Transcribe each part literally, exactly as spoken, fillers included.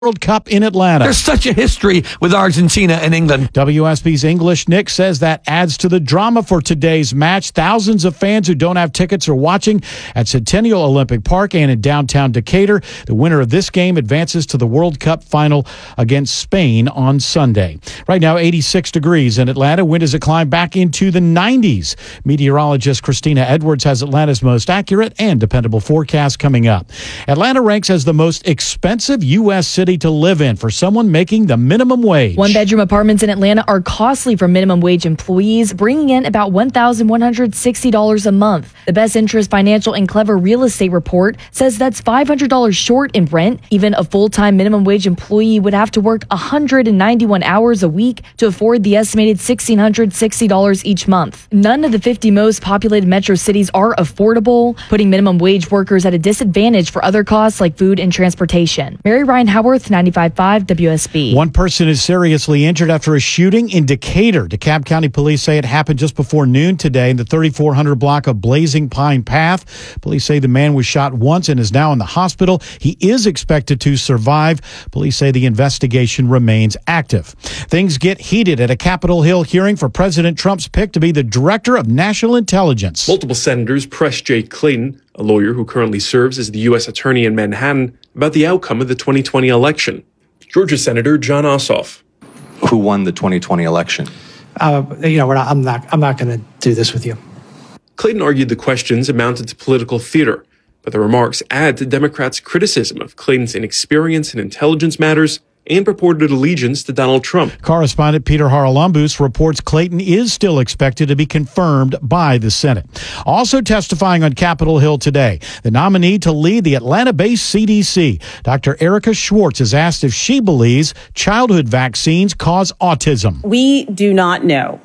World Cup in Atlanta. There's such a history with Argentina and England. W S B's English Nick says that adds to the drama for today's match. Thousands of fans who don't have tickets are watching at Centennial Olympic Park and in downtown Decatur. The winner of this game advances to the World Cup final against Spain on Sunday. Right now, eighty-six degrees in Atlanta. Wind has climbed back into the nineties. Meteorologist Christina Edwards has Atlanta's most accurate and dependable forecast coming up. Atlanta ranks as the most expensive U S city to live in for someone making the minimum wage. One-bedroom apartments in Atlanta are costly for minimum wage employees, bringing in about one thousand one hundred sixty dollars a month. The Best Interest Financial and Clever Real Estate report says that's five hundred dollars short in rent. Even a full-time minimum wage employee would have to work one hundred ninety-one hours a week to afford the estimated one thousand six hundred sixty dollars each month. None of the fifty most populated metro cities are affordable, putting minimum wage workers at a disadvantage for other costs like food and transportation. Mary Ryan Howarth, ninety-five point five W S B. One person is seriously injured after a shooting in Decatur. DeKalb County police say it happened just before noon today in the thirty-four hundred block of Blazing Pine Path. Police say the man was shot once and is now in the hospital. He is expected to survive. Police say the investigation remains active. Things get heated at a Capitol Hill hearing for President Trump's pick to be the Director of National Intelligence. Multiple senators pressed Jay Clayton, a lawyer who currently serves as the U S Attorney in Manhattan, about the outcome of the twenty twenty election. Georgia Senator Jon Ossoff. Who won the twenty twenty election? Uh, you know, we're not, I'm not. I'm not going to do this with you. Clayton argued the questions amounted to political theater, but the remarks add to Democrats' criticism of Clayton's inexperience in intelligence matters and purported allegiance to Donald Trump. Correspondent Peter Haralambous reports Clayton is still expected to be confirmed by the Senate. Also testifying on Capitol Hill today, the nominee to lead the Atlanta-based C D C, Doctor Erica Schwartz, is asked if she believes childhood vaccines cause autism. We do not know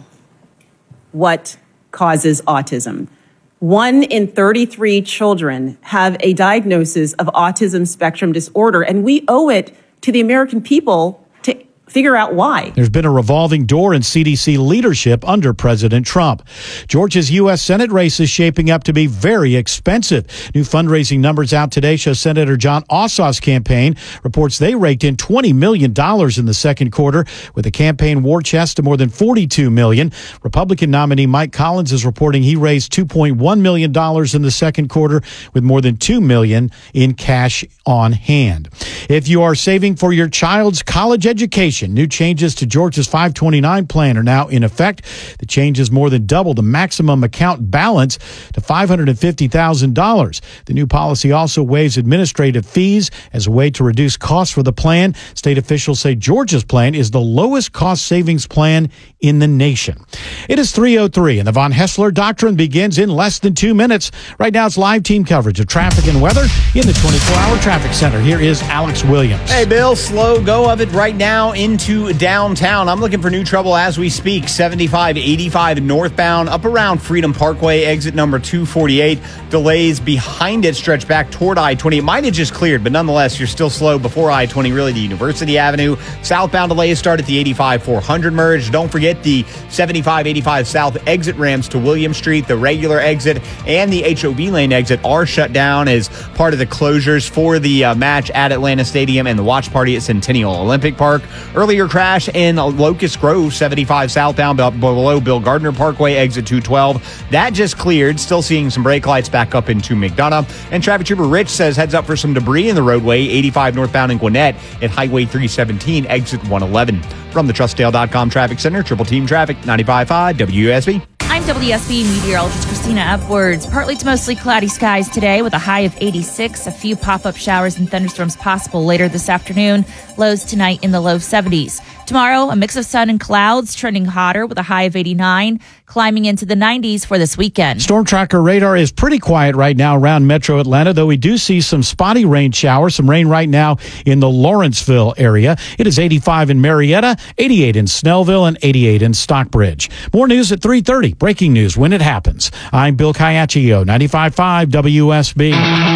what causes autism. One in thirty-three children have a diagnosis of autism spectrum disorder, and we owe it to the American people to figure out why. There's been a revolving door in C D C leadership under President Trump. Georgia's U S Senate race is shaping up to be very expensive. New fundraising numbers out today show Senator Jon Ossoff's campaign reports they raked in twenty million dollars in the second quarter, with a campaign war chest to more than forty-two million dollars. Republican nominee Mike Collins is reporting he raised two point one million dollars in the second quarter, with more than two million dollars in cash on hand. If you are saving for your child's college education, new changes to Georgia's five twenty-nine plan are now in effect. The changes more than double the maximum account balance to five hundred fifty thousand dollars. The new policy also waives administrative fees as a way to reduce costs for the plan. State officials say Georgia's plan is the lowest cost savings plan in the nation. It is three oh three, and the Von Hessler Doctrine begins in less than two minutes. Right now, it's live team coverage of traffic and weather in the twenty-four hour traffic center. Here is Alex Williams. Hey, Bill, slow go of it right now into downtown. I'm looking for new trouble as we speak. seventy-five eighty-five northbound up around Freedom Parkway, exit number two forty-eight. Delays behind it stretch back toward I twenty. It might have just cleared, but nonetheless, you're still slow before I twenty, really to University Avenue. Southbound delays start at the eighty-five four hundred merge. Don't forget the seventy-five eighty-five south exit ramps to William Street. The regular exit and the H O V lane exit are shut down as part of the closures for the uh, match at Atlanta Stadium and the watch party at Centennial Olympic Park. Earlier crash in Locust Grove, seventy-five southbound below Bill Gardner Parkway, exit two twelve. That just cleared. Still seeing some brake lights back up into McDonough. And traffic trooper Rich says heads up for some debris in the roadway, eighty-five northbound in Gwinnett at Highway three seventeen, exit one eleven. From the Trustdale dot com Traffic Center, Triple Team Traffic, ninety-five point five W S B. I'm W S B meteorologist Christina Edwards. Partly to mostly cloudy skies today with a high of eighty-six. A few pop-up showers and thunderstorms possible later this afternoon. Lows tonight in the low seventies. Tomorrow, a mix of sun and clouds, trending hotter with a high of eighty-nine, climbing into the nineties for this weekend. Storm tracker radar is pretty quiet right now around metro Atlanta, though we do see some spotty rain showers, some rain right now in the Lawrenceville area. It is eighty-five in Marietta, eighty-eight in Snellville, and eighty-eight in Stockbridge. More news at three thirty. Breaking news when it happens. I'm Bill Caiaccio, ninety-five point five W S B.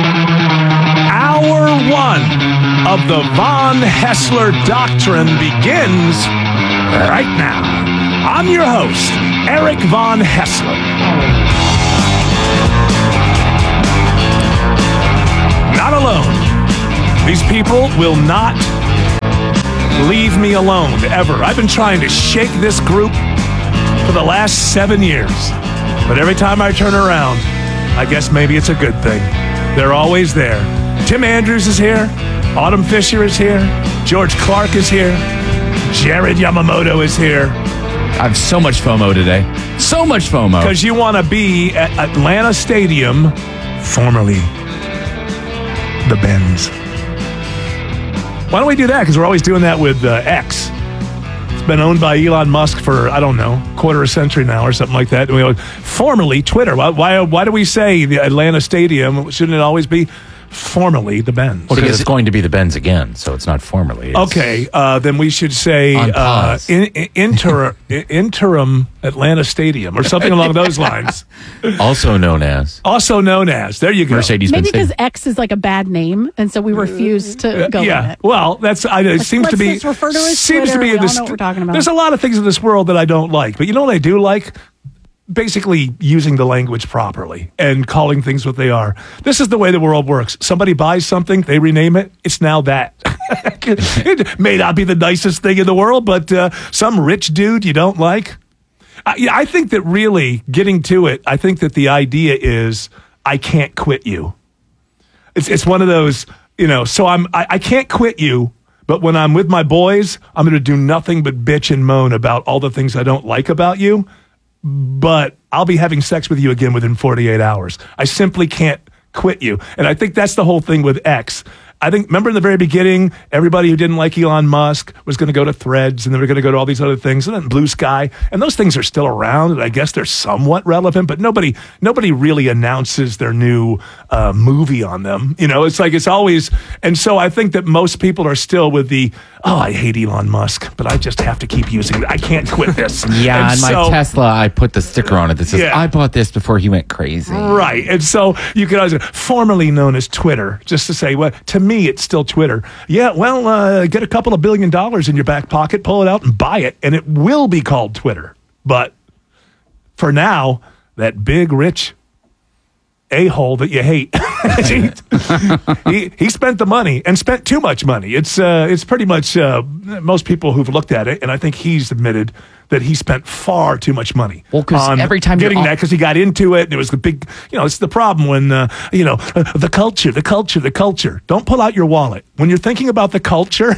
Hour one of the Von Hessler Doctrine begins right now. I'm your host, Eric Von Hessler. Not alone. These people will not leave me alone ever. I've been trying to shake this group for the last seven years. But every time I turn around, I guess maybe it's a good thing. They're always there. Tim Andrews is here. Autumn Fisher is here. George Clark is here. Jared Yamamoto is here. I have so much FOMO today. So much FOMO. Because you want to be at Atlanta Stadium, formerly the Benz. Why don't we do that? Because we're always doing that with uh, X. It's been owned by Elon Musk for, I don't know, quarter of a century now or something like that. And we go, formerly Twitter. Why, why, why do we say the Atlanta Stadium? Shouldn't it always be formerly the Benz? Well, because it's going to be the Benz again, so it's not formerly. It's okay, uh, then we should say uh, in, in, inter, interim Atlanta Stadium or something along those lines. Also known as. Also known as. There you go. Mercedes Maybe because X is like a bad name, and so we refuse to go yeah. with it. Well, that's I, it Like, seems to let's be just refer to it as seems Twitter. to be We in all this. know what we're talking about. There's a lot of things in this world that I don't like, but you know what I do like? Basically using the language properly and calling things what they are. This is the way the world works. Somebody buys something, they rename it, it's now that. It may not be the nicest thing in the world, but uh, some rich dude you don't like. I, yeah, I think that really getting to it, I think that the idea is I can't quit you. It's it's one of those, you know, so I'm I, I can't quit you, but when I'm with my boys, I'm going to do nothing but bitch and moan about all the things I don't like about you. But I'll be having sex with you again within forty-eight hours. I simply can't quit you. And I think that's the whole thing with X. I think, remember in the very beginning, everybody who didn't like Elon Musk was going to go to Threads, and they were going to go to all these other things, and then Blue Sky. And those things are still around, and I guess they're somewhat relevant, but nobody nobody really announces their new uh, movie on them. You know, it's like it's always, and so I think that most people are still with the, oh, I hate Elon Musk, but I just have to keep using it. I can't quit this. Yeah, and and my so, Tesla, I put the sticker on it that says, Yeah. I bought this before he went crazy. Right. And so you can always, formerly known as Twitter, just to say, well, to me, it's still Twitter. Yeah, well, uh, get a couple of billion dollars in your back pocket, pull it out and buy it, and it will be called Twitter. But for now, that big, rich a-hole that you hate, he, he, he spent the money and spent too much money. It's, uh, it's pretty much uh, most people who've looked at it, and I think he's admitted that he spent far too much money. Well, because every time getting you're that, because he got into it, and it was the big, you know, it's the problem when, uh, you know, uh, the culture, the culture, the culture. Don't pull out your wallet. When you're thinking about the culture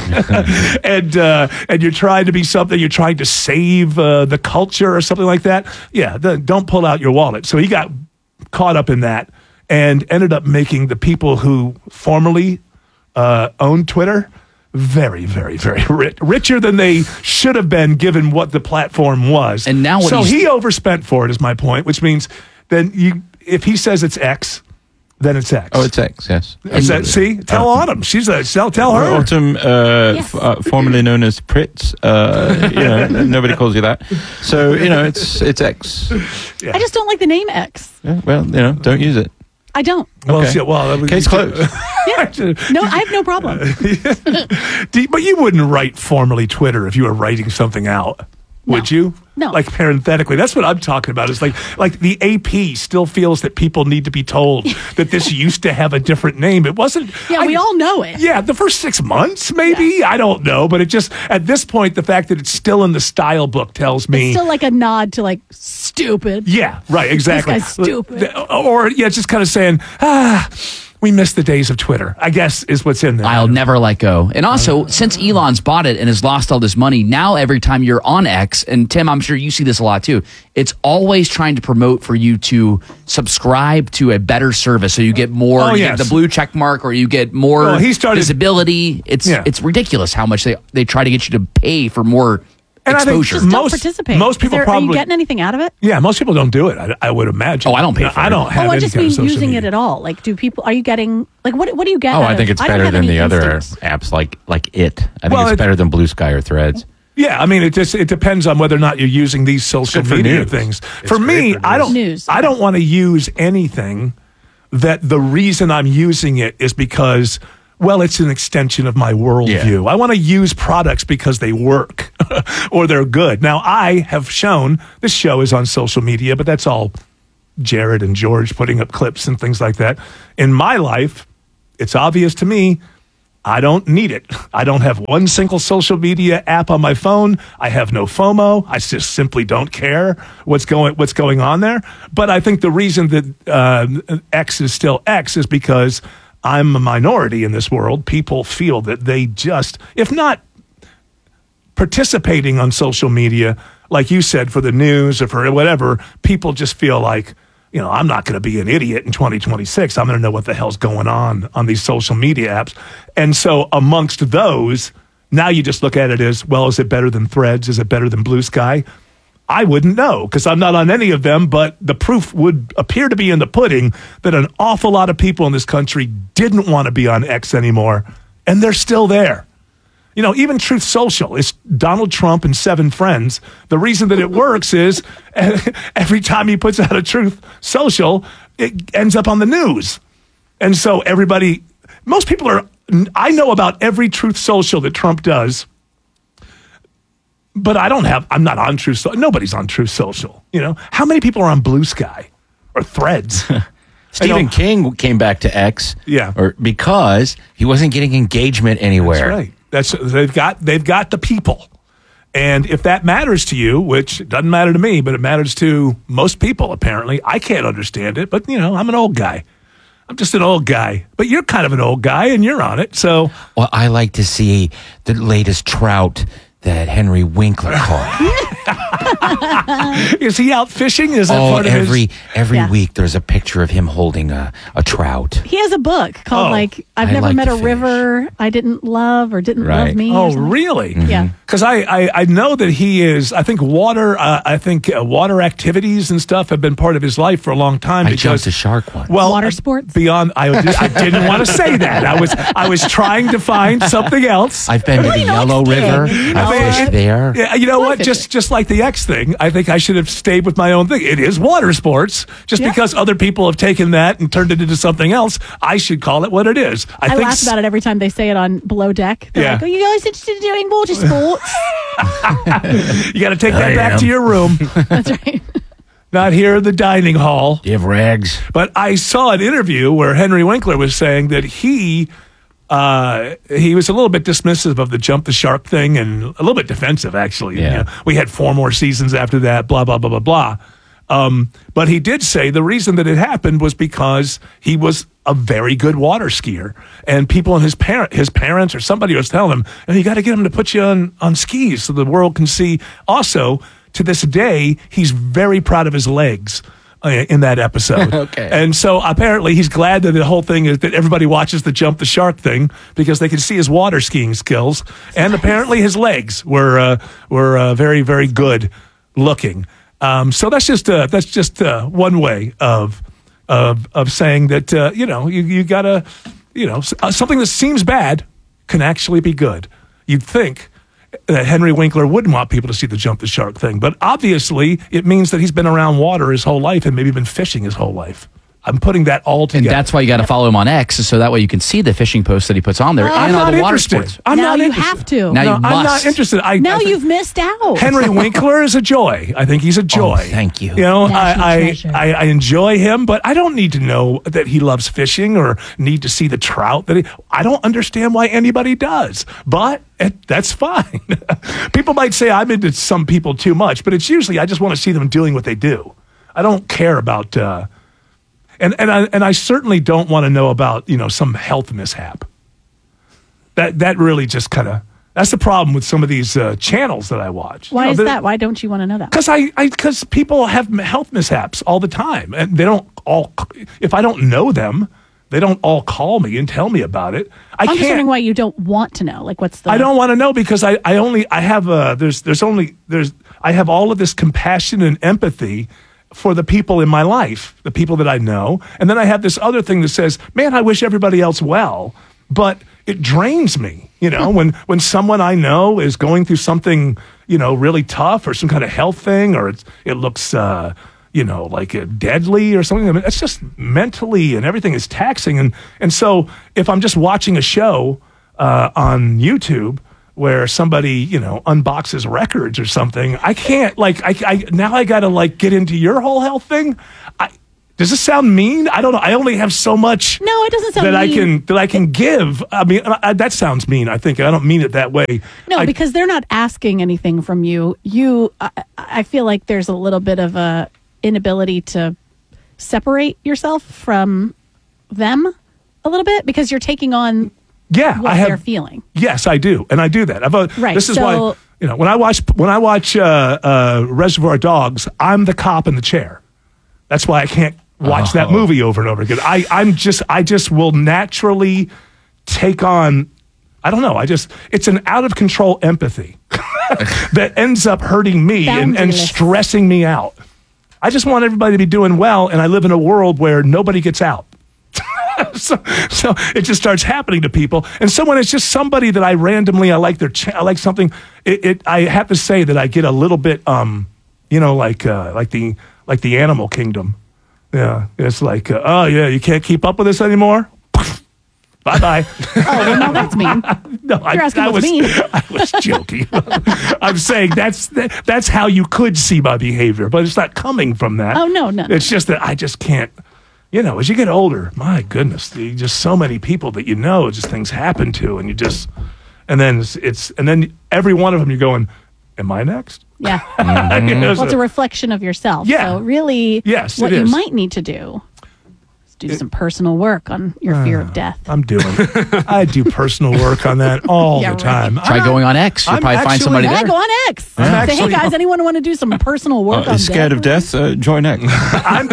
and uh, and you're trying to be something, you're trying to save uh, the culture or something like that, yeah, the, don't pull out your wallet. So he got caught up in that and ended up making the people who formerly uh, owned Twitter very, very, very rich, richer than they should have been given what the platform was. And now what so he's- he overspent for it is my point, which means then you, if he says it's X, then it's X. Oh, it's X, yes. Is that, see, tell Autumn. She's a, tell, tell her. Autumn, uh, f- uh, formerly known as Pritz. Uh, you know, nobody calls you that. So, you know, it's it's X. Yeah. I just don't like the name X. Yeah, well, you know, don't use it. I don't. Well, Okay. shit, well, we- Case closed. Yeah. No, I have no problem. Do you- but you wouldn't write formerly Twitter if you were writing something out, would you? No. Like parenthetically. That's what I'm talking about. It's like like the A P still feels that people need to be told that this used to have a different name. It wasn't. Yeah, I- we all know it. Yeah, the first six months, maybe. I don't know. But it just, at this point, the fact that it's still in the style book tells me. It's still like a nod to like stupid. Yeah, right, exactly. This guy's stupid. Or, yeah, just kind of saying, ah, we miss the days of Twitter, I guess is what's in there. I'll never let go. And also, since Elon's bought it and has lost all this money, now every time you're on X, and Tim, I'm sure you see this a lot too, it's always trying to promote for you to subscribe to a better service. So you get more, Oh, you yes. get the blue check mark, or you get more Well, he started- visibility. It's Yeah. it's ridiculous how much they, they try to get you to pay for more And I think exposure. Just don't Most- participate. most Is people there- Are probably- you getting anything out of it? Yeah, most people don't do it. I, I would imagine. Oh, I don't pay for I it. don't have Oh, I any just kind mean of social using media. it at all. Like, do people? Are you getting like what? What do you get? Oh, out I think of, it's I don't better have than any the other instincts. apps like like it. I think Well, it's it- better than Blue Sky or Threads. Yeah, I mean, it just it depends on whether or not you're using these social good for media news. things. It's For great me, for I don't. News, I don't want to use anything that the reason I'm using it is because, well, it's an extension of my worldview. I want to use products because they work or they're good. Now, I have shown this show is on social media, but that's all Jared and George putting up clips and things like that. In my life, it's obvious to me. I don't need it. I don't have one single social media app on my phone. I have no FOMO. I just simply don't care what's going what's going on there. But I think the reason that uh, X is still X is because I'm a minority in this world. People feel that they just, if not participating on social media, like you said, for the news or for whatever, people just feel like, you know, I'm not going to be an idiot in twenty twenty-six. I'm going to know what the hell's going on on these social media apps. And so amongst those, now you just look at it as, well, is it better than Threads? Is it better than Blue Sky? I wouldn't know because I'm not on any of them, but the proof would appear to be in the pudding that an awful lot of people in this country didn't want to be on X anymore, and they're still there. You know, even Truth Social is Donald Trump and seven friends. The reason that it works is every time he puts out a Truth Social, it ends up on the news. And so everybody, most people are, I know about every Truth Social that Trump does, but I don't have, I'm not on Truth Social. Nobody's on Truth Social. You know, how many people are on Blue Sky or Threads? Stephen King came back to X yeah. or because he wasn't getting engagement anywhere. That's right. That's they've got they've got the people. And if that matters to you, which doesn't matter to me, but it matters to most people apparently. I can't understand it, but you know, I'm an old guy. I'm just an old guy. But you're kind of an old guy and you're on it. So well, I like to see the latest trout that Henry Winkler caught. Is he out fishing? Is that oh, part of every his? every Yeah. week there's a picture of him holding a, a trout. He has a book called Oh. like I've I never like met to a fish. river I didn't love or didn't Right. love me. or Oh, something. really? Yeah. Because I, I, I know that he is, I think water, uh, I think uh, water activities and stuff have been part of his life for a long time. I because, jumped a shark once. Well, Water uh, sports? Beyond, I, I didn't want to say that. I was, I was trying to find something else. I've been to the Yellow River. I I've mean, fished it- there. Yeah, you know Fly what? fishing. Just just like the X thing, I think I should have stayed with my own thing. It is water sports. Just Yeah. because other people have taken that and turned it into something else, I should call it what it is. I, I, think laugh s- about it every time they say it on Below Deck. They're Yeah. like, "Are you guys interested in doing water sports?" you got to take that I back am. to your room, That's right. not here in the dining hall. Do you have rags? But I saw an interview where Henry Winkler was saying that he uh, he was a little bit dismissive of the jump the shark thing and a little bit defensive, actually. Yeah. You know, we had four more seasons after that, blah, blah, blah, blah, blah. Um, but he did say the reason that it happened was because he was a very good water skier, and people in his parent, his parents or somebody was telling him, and you got to get him to put you on, on skis so the world can see. Also, to this day, he's very proud of his legs uh, in that episode. Okay. And so apparently he's glad that the whole thing is that everybody watches the jump the shark thing because they can see his water skiing skills, and apparently his legs were uh, were uh, very very good looking. Um, so that's just uh, that's just uh, one way of of of saying that uh, you know you you gotta you know s- uh, something that seems bad can actually be good. You'd think that Henry Winkler wouldn't want people to see the jump the shark thing, but obviously it means that he's been around water his whole life and maybe been fishing his whole life. I'm putting that all And together. that's why you got to follow him on X, so that way you can see the fishing posts that he puts on there I'm and all not the water interested. sports. I'm now not you interested. have to. Now No, you I'm must. not interested. I, now I think you've missed out. Henry Winkler is a joy. I think he's a joy. Oh, thank you. You know, National I, I, treasure. I I enjoy him, but I don't need to know that he loves fishing or need to see the trout. That he, I don't understand why anybody does, but it, that's fine. People might say I'm into some people too much, but it's usually I just want to see them doing what they do. I don't care about. Uh, And and I and I certainly don't want to know about, you know, some health mishap. That that really just kind of that's the problem with some of these uh, channels that I watch. Why You know, is they're- that? Why don't you want to know that? Because I, I, because people have m- health mishaps all the time, and they don't all. If I don't know them, they don't all call me and tell me about it. I I'm just can't. wondering why you don't want to know. Like, what's the? I don't want to know because I, I only I have uh there's there's only there's I have all of this compassion and empathy for the people in my life, the people that I know, and then I have this other thing that says, man, I wish everybody else well, but it drains me, you know, when when someone I know is going through something, you know, really tough or some kind of health thing, or it's it looks uh you know, like uh, deadly or something. I mean, it's just mentally and everything is taxing. And, and so if I'm just watching a show uh, on YouTube where somebody, you know, unboxes records or something, I can't like, I, I now I got to like get into your whole health thing. I, Does this sound mean? I don't know. I only have so much. No, it doesn't sound that mean. I can that I can give. I mean, I, that sounds mean. I think I don't mean it that way. No, I, because they're not asking anything from you. You, I, I feel like there's a little bit of a inability to separate yourself from them a little bit because you're taking on yeah, what I have, they're feeling. Yes, I do, and I do that. I've, uh, Right, This is so- why you know when I watch when I watch uh, uh, Reservoir Dogs, I'm the cop in the chair. That's why I can't watch that Oh. movie over and over again. I I'm just I just will naturally take on. I don't know. I just it's an out of control empathy that ends up hurting me and, and Boundaryless. stressing me out. I just want everybody to be doing well, and I live in a world where nobody gets out. so, so it just starts happening to people. And someone is just somebody that I randomly I like their ch- I like something. It, it I have to say that I get a little bit um you know like uh, like the like the animal kingdom. Yeah, it's like uh, oh yeah, you can't keep up with us anymore. Bye bye. Oh, well, no, that's mean. No, You're asking I, I what's was mean. I was joking. I'm saying that's that, that's how you could see my behavior, but it's not coming from that. Oh, no, no, no. It's just that I just can't. You know, as you get older, my goodness, you just so many people that you know, just things happen to, and you just, and then it's, it's and then every one of them you're going, am I next? Yeah. You know, Well, it's a reflection of yourself. Yeah. So really, Yes, what it you is. might need to do is do some personal work on your fear of death. I'm doing. I do personal work on that all Yeah, the right. time. Try I'm going not- on X. You'll I'm probably find actually- somebody Yeah, there. go on X. I'm Say, actually- hey guys, anyone want to do some personal work Uh, on scared of death? death? Uh, join X. I'm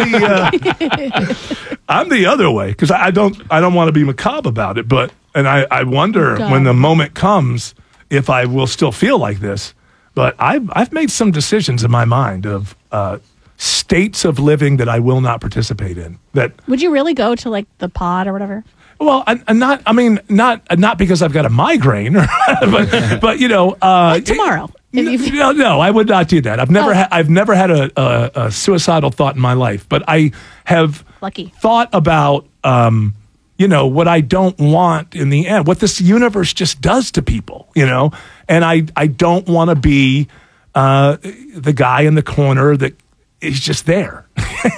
the uh, I'm the other way because I, I don't I don't want to be macabre about it, but and I I wonder God. when the moment comes if I will still feel like this. But I've I've made some decisions in my mind of uh, states of living that I will not participate in. That Would you really go to like the pod or whatever? well, I, I'm not. I mean, not not because I've got a migraine, but but you know, uh, Like tomorrow. If you- no, no, I would not do that. I've never, Oh. ha- I've never had a, a, a suicidal thought in my life, but I have Lucky. thought about, um, you know, what I don't want in the end, what this universe just does to people, you know, and I, I don't want to be uh, the guy in the corner that is just there.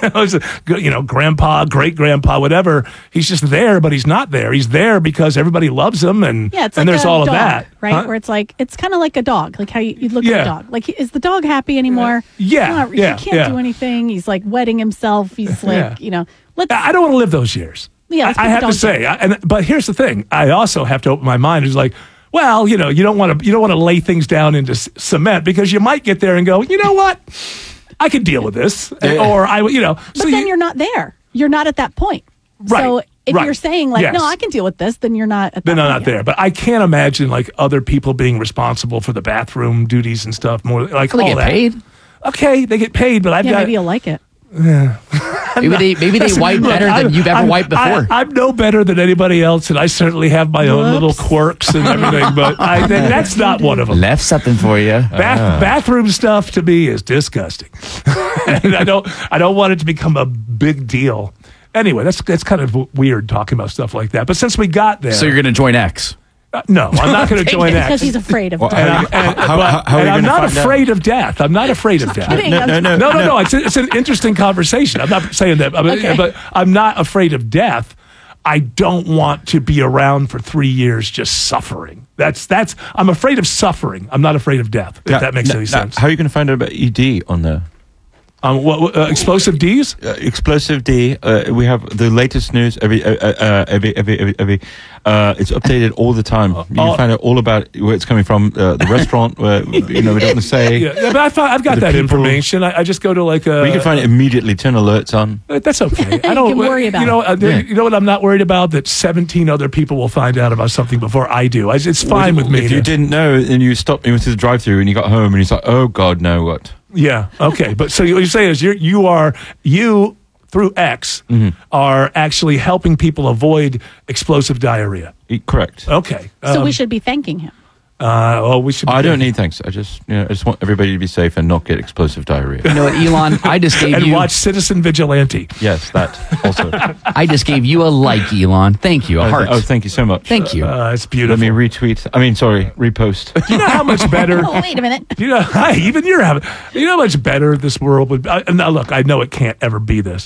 You know, grandpa, great grandpa, whatever. He's just there, but he's not there. He's there because everybody loves him, and Yeah, it's and like there's a all dog, of that, right? Huh? Where it's like it's kind of like a dog, like how you, you look Yeah. at a dog. Like, is the dog happy anymore? Yeah, Not- yeah, he can't yeah. do anything. He's like wetting himself. He's like, Yeah. you know, let's. I I don't want to live those years. Yeah, let's I, I put the have to dog say, I, and but here's the thing: I also have to open my mind. It's like, well, you know, you don't want to, you don't want to lay things down into c- cement because you might get there and go, you know what, I can deal with this, Yeah. or I, you know, but so then you, you're not there. You're not at that point. Right, So if right. you're saying like, Yes. no, I can deal with this, then you're not at that then I'm point not yet. there. But I can't imagine like other people being responsible for the bathroom duties and stuff. More like Well, they all get that. paid. Okay, they get paid, but I've Yeah, got. maybe you'll like it. Maybe they maybe they Listen, wipe look, better than I'm- you've ever I'm- wiped before. I, am no better than anybody else, and I certainly have my own little Whoops. quirks and everything. But I, that- that's not one of them. Left something for you. Bath, bathroom stuff to me is disgusting, and I don't I don't want it to become a big deal. Anyway, that's that's kind of weird talking about stuff like that. But since we got there, So you're going to join X. uh, no, I'm not going to join that. Because he's afraid of Well, death. And, How- I'm, and, how- but- how- how are and you I'm gonna not find out? afraid of death. I'm not afraid of death. kidding. No, no, no, No, no, no. It's, it's an interesting conversation. I'm not saying that, I mean, Okay. but I'm not afraid of death. I don't want to be around for three years just suffering. That's that's. I'm afraid of suffering. I'm not afraid of death. If Now- that makes now- any now, sense. How are you going to find out about E D on there? Um, what, what, uh, explosive D's? Uh, explosive D. Uh, we have the latest news every uh, uh, uh, every every every. every uh, it's updated all the time. You Uh, can find out all about where it's coming from. Uh, the restaurant, where you know we don't want to say. Yeah, yeah, but I thought, I've got The that people- information. I, I just go to like a. But you can find it immediately. Turn alerts on. Uh, That's okay. I don't can worry about you know. it. Uh, there- Yeah. You know what? I'm not worried about that. seventeen other people will find out about something before I do. I, it's fine with me. If you to- didn't know and you stopped, you went to the drive-through and you got home and he's like, "Oh God, no, what?" Yeah. Okay. But so what you're saying is you you are you through X Mm-hmm. are actually helping people avoid explosive diarrhea. E- Correct. Okay. So Um, we should be thanking him. Uh, well, we should. I don't need thanks. I just, you know, I just want everybody to be safe and not get explosive diarrhea. You know what, Elon? I just gave and you watch Citizen Vigilante. Yes, that also. I just gave you a like, Elon. Thank you. A Oh, heart. th- oh, thank you so much. Thank you. Uh, it's Let beautiful. me retweet. I mean, sorry, repost. Do you know how much better? Oh, wait a minute. You know, hi, even you're having. You know how much better this world would. Uh, now, look, I know it can't ever be this,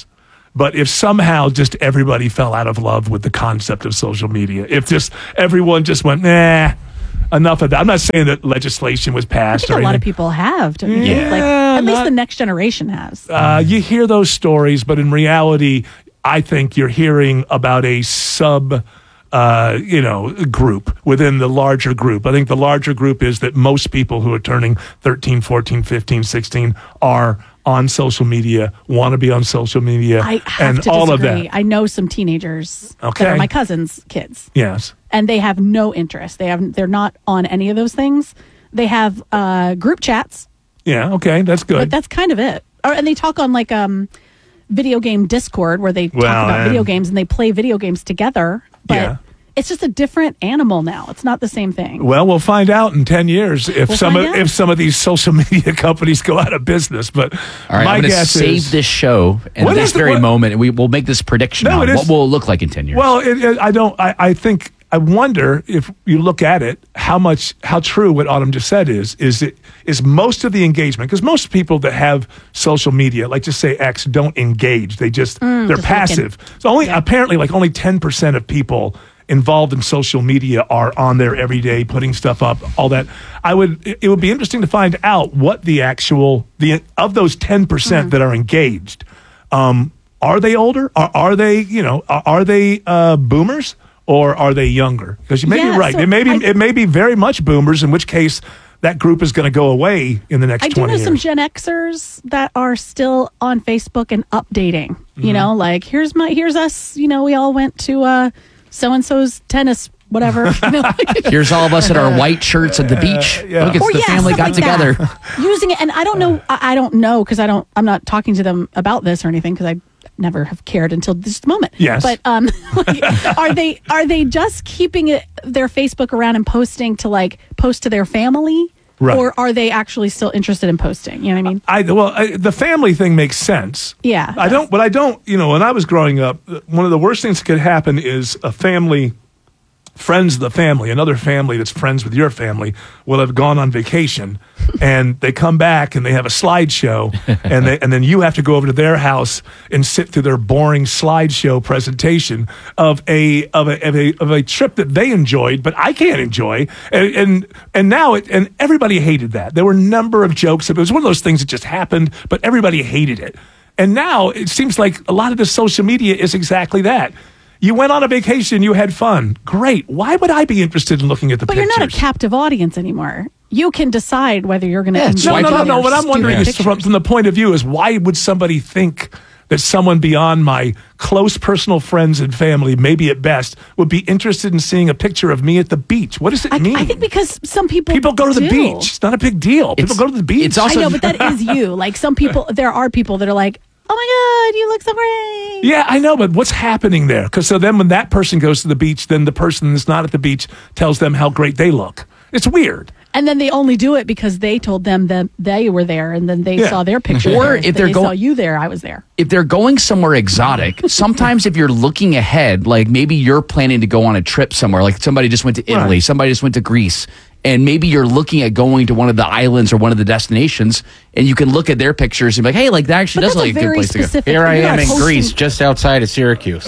But if somehow just everybody fell out of love with the concept of social media, if just everyone just went, nah, enough of that. I'm not saying that legislation was I passed. think or a lot of anything. people have. Don't you? Yeah. Like, at least not- the next generation has. Uh, you hear those stories, but in reality, I think you're hearing about a sub, uh, you know, group within the larger group. I think the larger group is that most people who are turning thirteen, fourteen, fifteen, sixteen are on social media, want to be on social media, I have and to all disagree. of that. I know some teenagers Okay. that are my cousin's kids, Yes. and they have no interest. They have. They're not on any of those things. They have uh, group chats, Yeah. Okay. That's good. but that's kind of it. Or, and they talk on like um, video game Discord where they Well, talk about and- video games and they play video games together. But Yeah. it's just a different animal now. It's not the same thing. Well, we'll find out in ten years if We'll some find of, out. if some of these social media companies go out of business. But All right, my I'm going to guess save is this show and What this is the- very what- moment, and we will make this prediction No, on it is- what will it look like in ten years. Well, it, it, I don't. I, I think. I wonder if you look at it, how much, how true what Autumn just said is. Is it is most of the engagement? Because most people that have social media, like just say X, don't engage. They just Mm, they're just passive. So only apparently, like only ten percent of people involved in social media are on there every day, putting stuff up, all that. I would. It it would be interesting to find out what the actual the of those ten percent Mm. that are engaged. Um, are they older? Are, are they, you know, are, are they uh, boomers or are they younger? Because you may Yeah, be right. so it may be I- it may be very much boomers, in which case that group is going to go away in the next I do twenty know years. some Gen Xers that are still on Facebook and updating. Mm-hmm. You know, like here's my here's us. You know, we all went to uh, so and so's tennis whatever. You know? Here's all of us at our white shirts at the beach. yeah. Look, it's Or the yeah, family stuff got like together. that. Using it, and I don't know. I, I don't know because I don't. I'm not talking to them about this or anything because I never have cared until this moment. Yes. But um, like, are they are they just keeping it their Facebook around and posting to like post to their family? Right. Or are they actually still interested in posting? You know what I mean? I well, I, the family thing makes sense. Yeah. I don't, but I don't. You know, when I was growing up, one of the worst things that could happen is a family, friends of the family, another family that's friends with your family, will have gone on vacation, and they come back and they have a slideshow, and they and then you have to go over to their house and sit through their boring slideshow presentation of a of a of a, of a trip that they enjoyed, but I can't enjoy, and and, and now it and everybody hated that. There were a number of jokes. It was one of those things that just happened, but everybody hated it. And now it seems like a lot of the social media is exactly that. You went on a vacation, you had fun. Great. Why would I be interested in looking at the But pictures? you're not a captive audience anymore. You can decide whether you're going to. No, no, no, no. What I'm wondering is from, from the point of view is why would somebody think that someone beyond my close personal friends and family, maybe at best, would be interested in seeing a picture of me at the beach? What does it mean? I think because some people People go to the do. beach. It's not a big deal. People go to the beach. I know, but that is you. Like some people, there are people that are like, "Oh my god, you look so great." Yeah, I know, but what's happening there? Because so then when that person goes to the beach, then the person that's not at the beach tells them how great they look. It's weird. And then they only do it because they told them that they were there, and then they Yeah. saw their picture. Or there, if and they're they go- saw you there, I was there. If they're going somewhere exotic, sometimes if you're looking ahead, like maybe you're planning to go on a trip somewhere, like somebody just went to Italy, Right. somebody just went to Greece, and maybe you're looking at going to one of the islands or one of the destinations, and you can look at their pictures and be like, hey, like that actually But does that's look a like a good very place to go. specific- Here I You're am not in posting- Greece, just outside of Syracuse.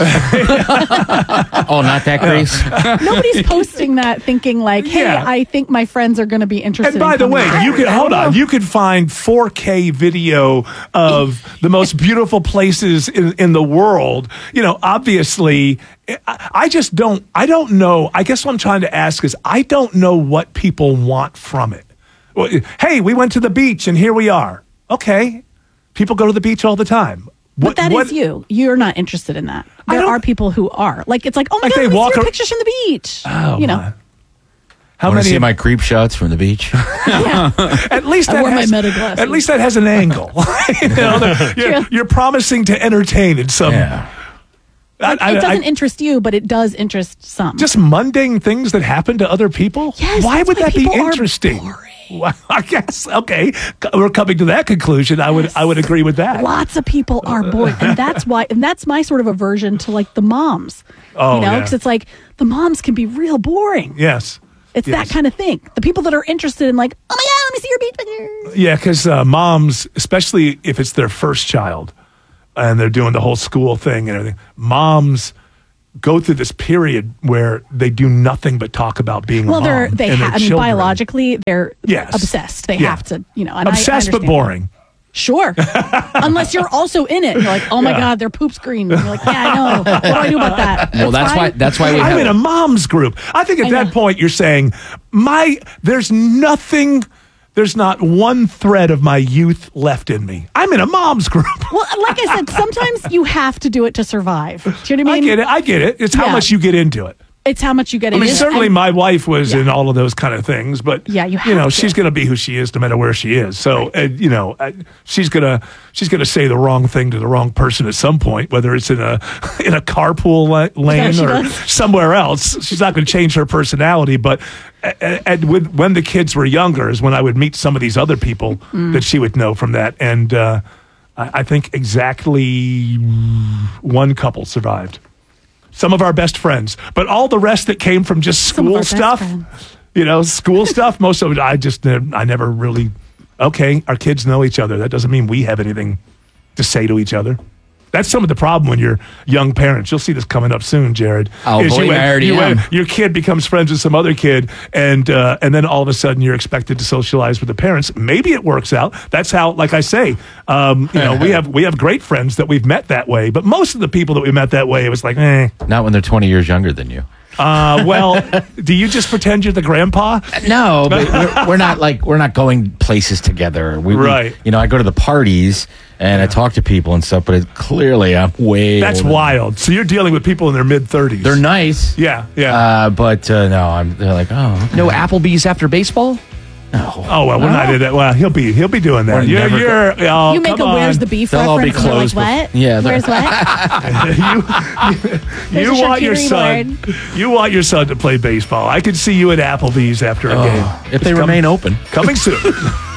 Oh, not that Greece? Nobody's posting that thinking like, "Hey, Yeah. I think my friends are going to be interested." And by in the coming way, out." you could hold on. You could find four K video of the most beautiful places in, in the world. You know, obviously, I, I just don't. I don't know. I guess what I'm trying to ask is, I don't know what people want from it. Well, hey, we went to the beach and here we are. Okay, people go to the beach all the time. But that is you. You're not interested in that. There are people who are. Like it's like, oh my Like god, they let me walk see your ar- pictures from the beach. Oh, you know. my. How Want to many? see my creep shots from the beach? At least I that wore my has, meta glasses. At least that has an angle. You know, that you're, True. you're promising to entertain in some. Yeah. I- I- it doesn't I- interest you, but it does interest some. just mundane things that happen to other people? Yes, Why that's would why that be people are interesting? Well, I guess okay. We're coming to that conclusion. I would I would agree with that. Lots of people are bored, and that's why. And that's my sort of aversion to like the moms. Oh, you know, yeah. because it's like the moms can be real boring. Yes. It's Yes. that kind of thing. The people that are interested in like, oh my god, let me see your beach pictures. Yeah, because uh, moms, especially if it's their first child, and they're doing the whole school thing and everything. Moms go through this period where they do nothing but talk about being well, a mom. they're they and their ha- I mean, children. biologically they're Yes. obsessed. They Yeah. have to, you know, and Obsessed I, I but understand. boring. Sure, unless you're also in it. You're like, oh my Yeah. god, their poop's green. And you're like, yeah, I know. What do I do about that? Well, that's fine. why. That's why we I'm have. in a mom's group. I think at I that know. point you're saying my there's nothing. There's not one thread of my youth left in me. I'm in a mom's group. Well, like I said, sometimes you have to do it to survive. Do you know what I I mean? get it. I get it. It's how Yeah. much you get into it. It's how much you get I mean, into it. certainly And- my wife was in all of those kind of things, but Yeah, you you have know, to. she's going to be who she is no matter where she is. So, uh, you know, uh, she's going to she's going to say the wrong thing to the wrong person at some point, whether it's in a in a carpool la- lane she or does? somewhere else. She's not going to change her personality, but and, and with, when the kids were younger is when I would meet some of these other people Mm. that she would know from that, and uh, I, I think exactly one couple survived. Some of our best friends, but all the rest that came from just Some of our school best stuff, friends. you know, school stuff. Most of it, I just, uh, I never really. Okay, our kids know each other. That doesn't mean we have anything to say to each other. That's some of the problem when you're young parents. You'll see this coming up soon, Jared. Oh, is believe you me, I already you am. Your kid becomes friends with some other kid, and uh, and then all of a sudden you're expected to socialize with the parents. Maybe it works out. That's how, like I say, um, you know, we have we have great friends that we've met that way. But most of the people that we met that way, it was like, eh. Not when they're twenty years younger than you. Uh, well, do you just pretend you're the grandpa? No, but we're, we're not like we're not going places together. We, we- Right. you know, I go to the parties and I talk to people and stuff, but it, clearly I'm way. That's older. wild. So you're dealing with people in their mid thirties. They're nice. Yeah, yeah. Uh, but uh, no, I'm. They're like, oh, No Applebee's after baseball. no. Oh well, we're not in that. Well, he'll be he'll be doing that. We're You're, never you're oh, you make a come where's on. the beef They'll all be reference. And closed you're like, bef- what? Yeah, they're- Where's what? you There's you a want your charcuterie son. You want your son to play baseball. I could see you at Applebee's after a Oh, game. if they It's remain open. coming soon.